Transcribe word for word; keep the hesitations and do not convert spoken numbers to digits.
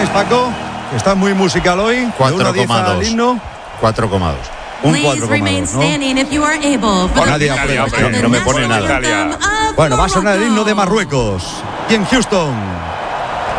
Paco? Está muy musical hoy. cuatro coma dos. cuatro coma dos. Un cuatro coma dos, ¿no? Nadie aprueba. No me pone nada. Bueno, va a sonar el himno de Marruecos. Y en Houston.